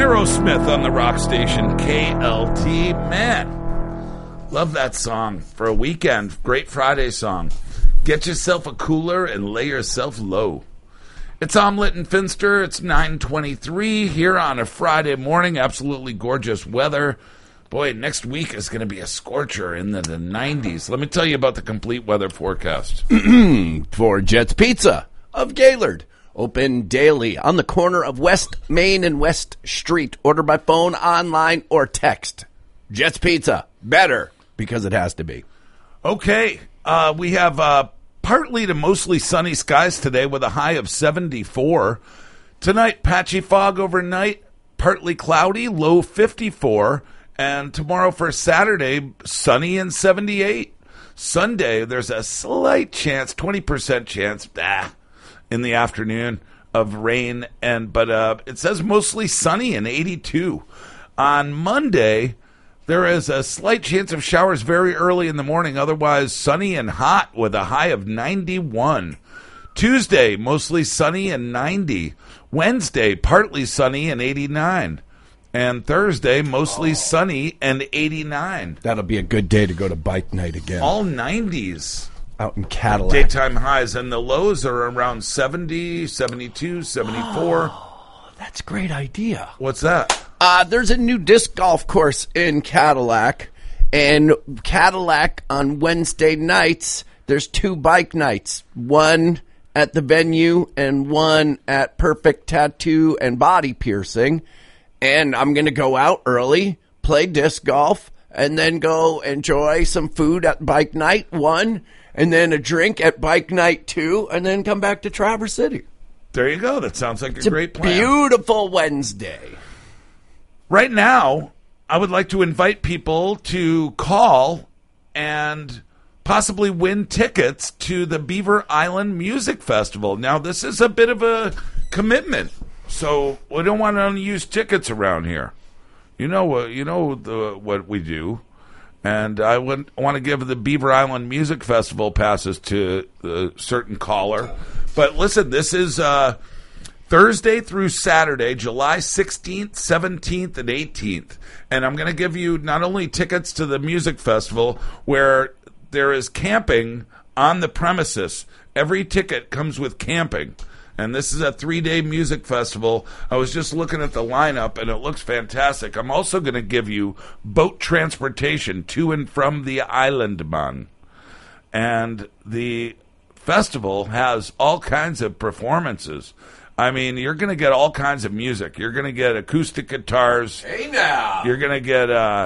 Aerosmith on the rock station KLT. Man, love that song for a weekend. Great Friday song. Get yourself a cooler and lay yourself low. It's Omelette and Finster. It's 9:23 here on a Friday morning. Absolutely gorgeous weather. Boy, next week is going to be a scorcher in the 90s. Let me tell you about the complete weather forecast. For Jets Pizza of Gaylord. Open daily on the corner of West Main and West Street. Order by phone, online, or text. Jets Pizza. Better, because it has to be. Okay, we have partly to mostly sunny skies today with a high of 74. Tonight, patchy fog overnight, partly cloudy, low 54. And tomorrow for Saturday, sunny and 78. Sunday, there's a slight chance, 20% chance, in the afternoon of rain, but it says mostly sunny and 82. On Monday, there is a slight chance of showers very early in the morning, otherwise sunny and hot with a high of 91. Tuesday, mostly sunny and 90. Wednesday, partly sunny and 89. And Thursday, mostly sunny and 89. That'll be a good day to go to bike night again. All 90s. Out in Cadillac. Daytime highs, and the lows are around 70, 72, 74. Oh, that's a great idea. What's that? There's a new disc golf course in Cadillac, and Cadillac on Wednesday nights, there's 2 bike nights. One at the venue and one at Perfect Tattoo and Body Piercing. And I'm going to go out early, play disc golf, and then go enjoy some food at bike night 1, and then a drink at bike night 2, and then come back to Traverse City. There you go. That sounds like a great plan. Beautiful Wednesday. Right now, I would like to invite people to call and possibly win tickets to the Beaver Island Music Festival. Now, this is a bit of a commitment, so we don't want to use tickets around here. You know what we do. And I want to give the Beaver Island Music Festival passes to a certain caller. But listen, this is Thursday through Saturday, July 16th, 17th, and 18th. And I'm going to give you not only tickets to the music festival, where there is camping on the premises. Every ticket comes with camping. And this is a 3-day music festival. I was just looking at the lineup, and it looks fantastic. I'm also going to give you boat transportation to and from the island, man. And the festival has all kinds of performances. I mean, you're going to get all kinds of music. You're going to get acoustic guitars. Hey, now. You're going to get...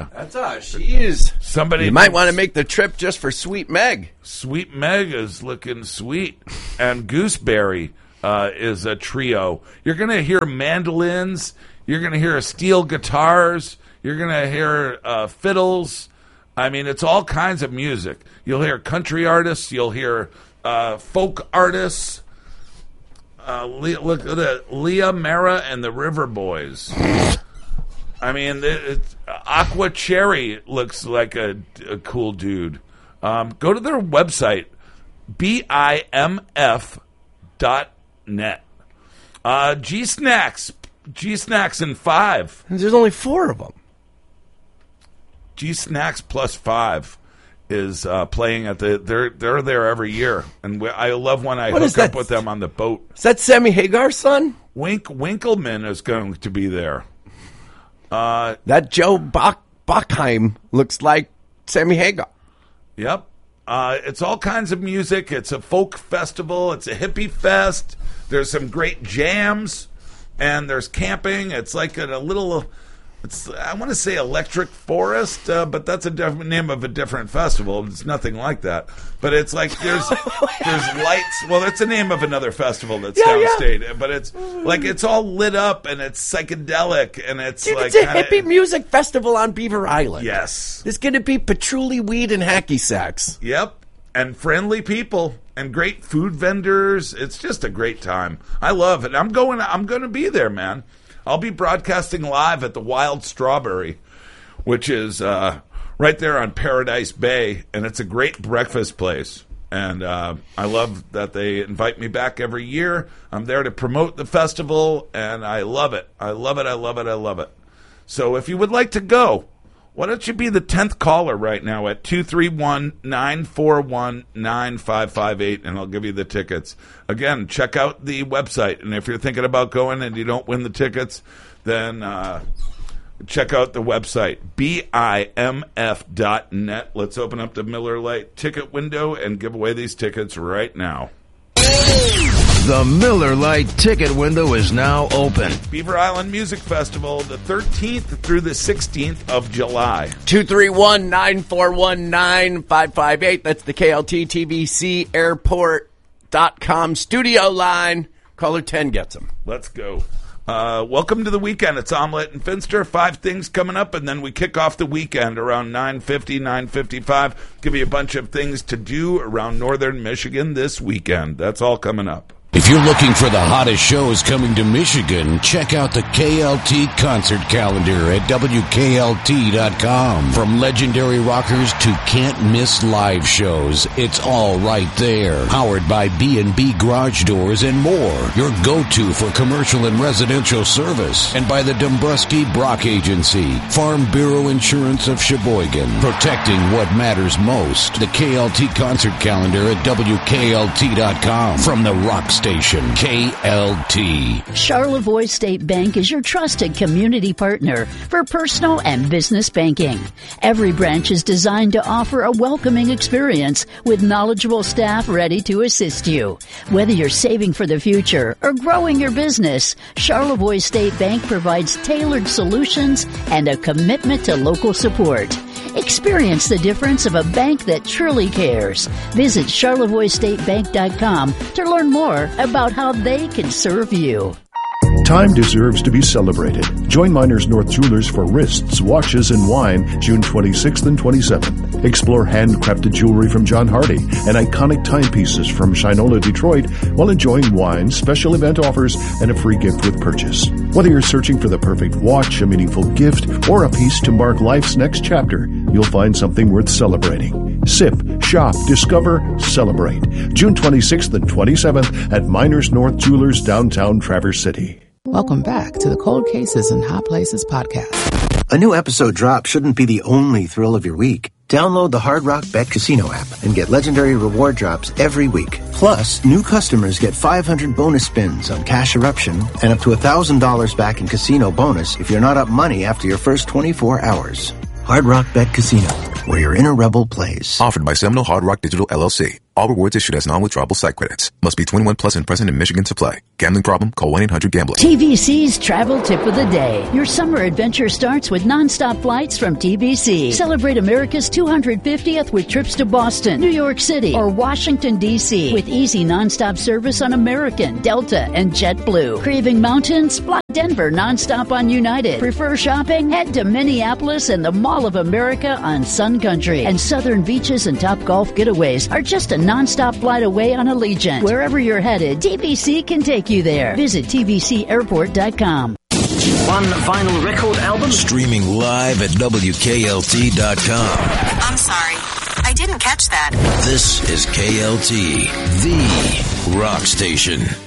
she is. Somebody... You might want to make the trip just for Sweet Meg. Sweet Meg is looking sweet. And Gooseberry... is a trio. You're going to hear mandolins. You're going to hear steel guitars. You're going to hear fiddles. I mean, it's all kinds of music. You'll hear country artists. You'll hear folk artists. Look at that. Leah Mara and the River Boys. I mean, Aqua Cherry looks like a cool dude. Go to their website, BIMF.net. G-Snacks in 5. There's only 4 of them. G-Snacks plus 5 is playing at the. They're there every year, and I love when I hook up with them on the boat. Is that Sammy Hagar's son? Winkleman is going to be there. That Joe Bachheim looks like Sammy Hagar. Yep. It's all kinds of music. It's a folk festival. It's a hippie fest. There's some great jams, and there's camping. It's like a little, I want to say Electric Forest, but that's a name of a different festival. It's nothing like that. But it's like there's lights. Well, that's the name of another festival that's downstate. Yeah. But it's like it's all lit up, and it's psychedelic, and it's it's a hippie music festival on Beaver Island. Yes. There's going to be patchouli weed and hacky sacks. Yep. And friendly people and great food vendors. It's just a great time. I love it. I'm going to be there, man. I'll be broadcasting live at the Wild Strawberry, which is right there on Paradise Bay, and it's a great breakfast place. And I love that they invite me back every year. I'm there to promote the festival, and I love it. I love it, I love it, I love it. So if you would like to go, why don't you be the 10th caller right now at 231-941-9558, and I'll give you the tickets. Again, check out the website, and if you're thinking about going and you don't win the tickets, then check out the website, BIMF.net. Let's open up the Miller Lite ticket window and give away these tickets right now. The Miller Lite ticket window is now open. Beaver Island Music Festival, the 13th through the 16th of July. 231-941-9558. That's the KLT TVC Airport.com studio line. Caller 10 gets them. Let's go. Welcome to the weekend. It's Omelette and Finster. 5 things coming up, and then we kick off the weekend around 9:50, 9:55. Give you a bunch of things to do around northern Michigan this weekend. That's all coming up. If you're looking for the hottest shows coming to Michigan, check out the KLT concert calendar at WKLT.com. From legendary rockers to can't-miss live shows, it's all right there. Powered by B&B Garage Doors and more, your go-to for commercial and residential service. And by the Dombrowski Brock Agency, Farm Bureau Insurance of Sheboygan, protecting what matters most. The KLT concert calendar at WKLT.com. From the rock station, KLT. Charlevoix State Bank is your trusted community partner for personal and business banking. Every branch is designed to offer a welcoming experience with knowledgeable staff ready to assist you. Whether you're saving for the future or growing your business, Charlevoix State Bank provides tailored solutions and a commitment to local support. Experience the difference of a bank that truly cares. Visit CharlevoixStateBank.com to learn more about how they can serve you. Time deserves to be celebrated. Join Miners North Jewelers for wrists, watches, and wine June 26th and 27th. Explore handcrafted jewelry from John Hardy and iconic timepieces from Shinola, Detroit, while enjoying wine, special event offers, and a free gift with purchase. Whether you're searching for the perfect watch, a meaningful gift, or a piece to mark life's next chapter, you'll find something worth celebrating. Sip, shop, discover, celebrate. June 26th and 27th at Miners North Jewelers, downtown Traverse City. Welcome back to the Cold Cases and Hot Places podcast. A new episode drop shouldn't be the only thrill of your week. Download the Hard Rock Bet Casino app and get legendary reward drops every week. Plus, new customers get 500 bonus spins on Cash Eruption and up to $1,000 back in casino bonus if you're not up money after your first 24 hours. Hard Rock Bet Casino, where your inner rebel plays. Offered by Seminole Hard Rock Digital LLC. All rewards issued as non-withdrawable site credits. Must be 21 plus and present in Michigan to play. Gambling problem? Call 1-800-GAMBLER. TVC's Travel Tip of the Day. Your summer adventure starts with nonstop flights from TVC. Celebrate America's 250th with trips to Boston, New York City, or Washington, D.C. with easy nonstop service on American, Delta, and JetBlue. Craving mountains? Fly Denver nonstop on United. Prefer shopping? Head to Minneapolis and the Mall of America on Sun Country. And southern beaches and top golf getaways are just a nonstop flight away on Allegiant. Wherever you're headed, TVC can take you there. Visit TVCAirport.com. One vinyl record album? Streaming live at WKLT.com. I'm sorry, I didn't catch that. This is KLT, the rock station.